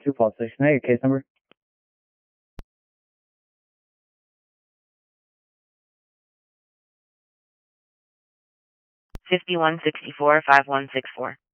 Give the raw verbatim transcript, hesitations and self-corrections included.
Two Falls Station. Hey, case number. fifty-one sixty-four, five one six four.